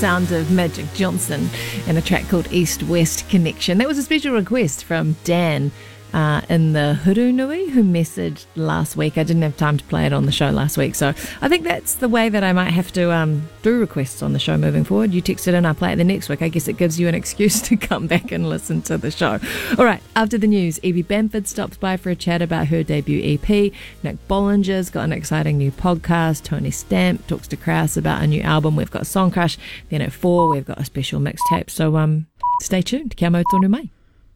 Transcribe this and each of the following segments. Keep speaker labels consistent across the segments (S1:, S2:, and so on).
S1: Sound of Magic Johnson and a track called East-West Connection. That was a special request from Dan in the Hurunui, who messaged last week. I didn't have time to play it on the show last week, so I think that's the way that I might have to do requests on the show moving forward. You text it in, I play it the next week. I guess it gives you an excuse to come back and listen to the show. All right, after the news, Evie Bamford stops by for a chat about her debut EP. Nick Bollinger's got an exciting new podcast. Tony Stamp talks to Kraus about a new album. We've got Song Crush. Then at 4, we've got a special mixtape. So stay tuned. Kia mau tonu mai.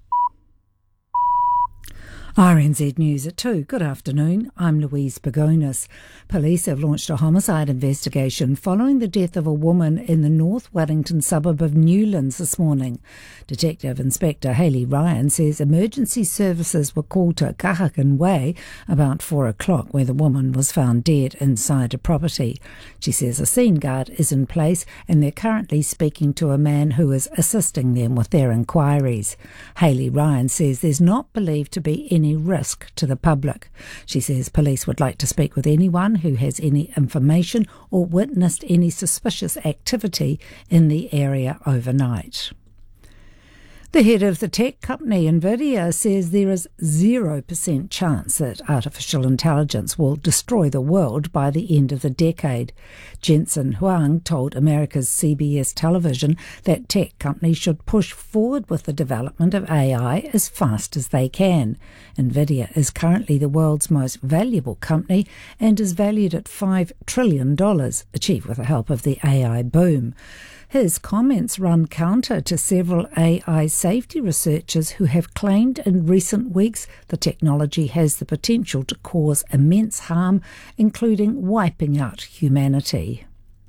S2: RNZ News at 2. Good afternoon. I'm Louise Pagonis. Police have launched a homicide investigation following the death of a woman in the North Wellington suburb of Newlands this morning. Detective Inspector Hayley Ryan says emergency services were called to Kahakan Way about 4 o'clock, where the woman was found dead inside a property. She says a scene guard is in place and they're currently speaking to a man who is assisting them with their inquiries. Hayley Ryan says there's not believed to be any risk to the public. She says police would like to speak with anyone who has any information or witnessed any suspicious activity in the area overnight. The head of the tech company Nvidia says there is 0% chance that artificial intelligence will destroy the world by the end of the decade. Jensen Huang told America's CBS television that tech companies should push forward with the development of AI as fast as they can. Nvidia is currently the world's most valuable company and is valued at $5 trillion, achieved with the help of the AI boom. His comments run counter to several AI safety researchers who have claimed in recent weeks the technology has the potential to cause immense harm, including wiping out humanity.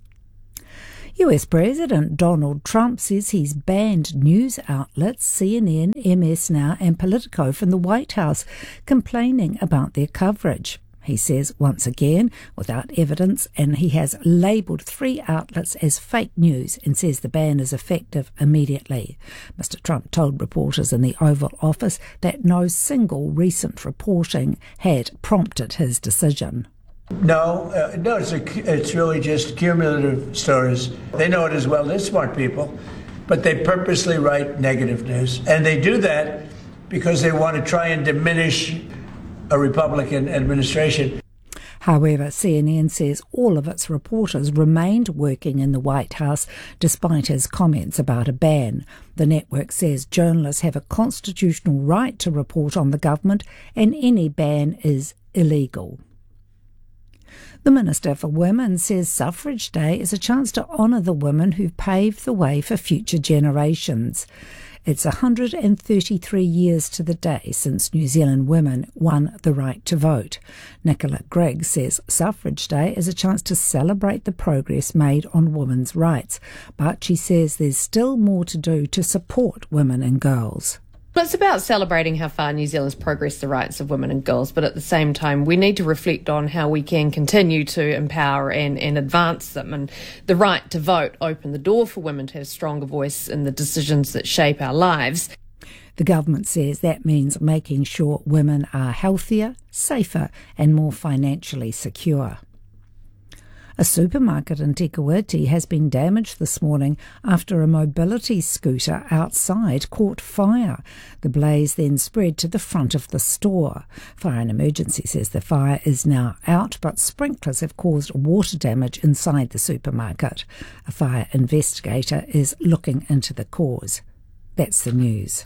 S2: US President Donald Trump says he's banned news outlets CNN, MS Now and Politico from the White House, complaining about their coverage. He says, once again, without evidence, and he has labelled 3 outlets as fake news and says the ban is effective immediately. Mr. Trump told reporters in the Oval Office that no single recent reporting had prompted his decision.
S3: No, it's really just cumulative stories. They know it as well. They're smart people, but they purposely write negative news. And they do that because they want to try and diminish a Republican administration.
S2: However, CNN says all of its reporters remained working in the White House despite his comments about a ban. The network says journalists have a constitutional right to report on the government and any ban is illegal. The Minister for Women says Suffrage Day is a chance to honour the women who've paved the way for future generations. It's 133 years to the day since New Zealand women won the right to vote. Nicola Gregg says Suffrage Day is a chance to celebrate the progress made on women's rights, but she says there's still more to do to support women and girls.
S4: Well, it's about celebrating how far New Zealand's progressed the rights of women and girls, but at the same time, we need to reflect on how we can continue to empower and advance them. And the right to vote opened the door for women to have a stronger voice in the decisions that shape our lives.
S2: The government says that means making sure women are healthier, safer and more financially secure. A supermarket in Te Kuiti has been damaged this morning after a mobility scooter outside caught fire. The blaze then spread to the front of the store. Fire and Emergency says the fire is now out, but sprinklers have caused water damage inside the supermarket. A fire investigator is looking into the cause. That's the news.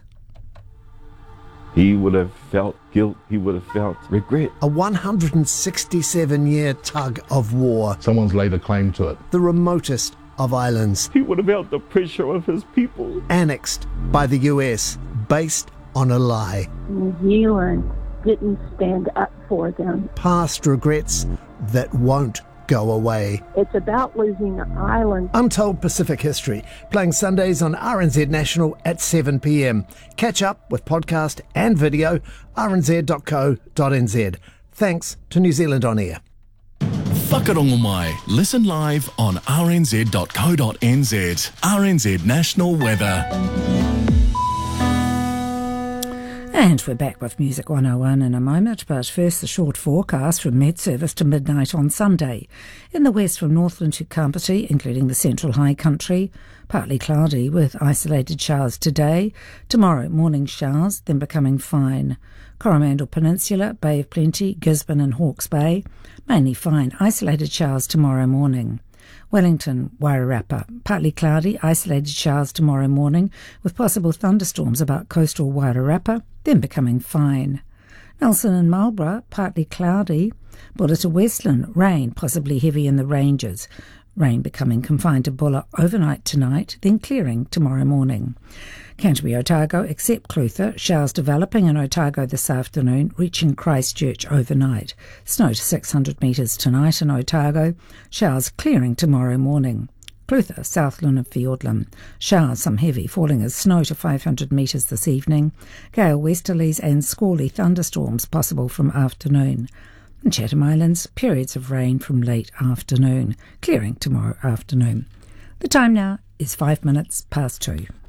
S5: He would have felt guilt, he would have felt regret.
S6: A 167-year tug of war.
S7: Someone's laid a claim to it.
S6: The remotest of islands.
S5: He would have felt the pressure of his people.
S6: Annexed by the US, based on a lie.
S8: New Zealand didn't stand up for them.
S6: Past regrets that won't go away.
S8: It's about losing an island.
S6: Untold Pacific History, playing Sundays on RNZ National at 7 p.m. Catch up with podcast and video, rnz.co.nz. Thanks to New Zealand On Air.
S9: Whakarongo mai. Listen live on rnz.co.nz. RNZ National Weather.
S2: And we're back with Music 101 in a moment, but first the short forecast from Met Service to midnight on Sunday. In the west from Northland to Kapiti, including the central high country, partly cloudy with isolated showers today. Tomorrow, morning showers, then becoming fine. Coromandel Peninsula, Bay of Plenty, Gisborne and Hawke's Bay, mainly fine, isolated showers tomorrow morning. Wellington, Wairarapa, partly cloudy, isolated showers tomorrow morning with possible thunderstorms about coastal Wairarapa, then becoming fine. Nelson and Marlborough, partly cloudy, Bulla to Westland, rain, possibly heavy in the ranges. Rain becoming confined to Bulla overnight tonight, then clearing tomorrow morning. Canterbury, Otago, except Clutha, showers developing in Otago this afternoon, reaching Christchurch overnight. Snow to 600 metres tonight in Otago, showers clearing tomorrow morning. Clutha, Southland and Fiordland, showers, some heavy, falling as snow to 500 metres this evening. Gale westerlies and squally thunderstorms possible from afternoon. In Chatham Islands, periods of rain from late afternoon, clearing tomorrow afternoon. The time now is 5 minutes past 2.